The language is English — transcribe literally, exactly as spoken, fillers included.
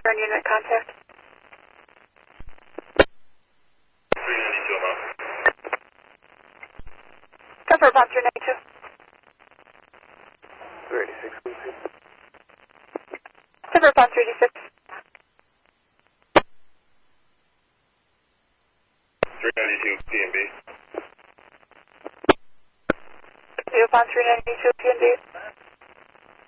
burn unit contact. three ninety-two, I'm out. Cover upon three ninety-two. three eighty-six, one two. Cover upon three eighty-six. three ninety-two, P M B. Cover upon three ninety-two, P N D.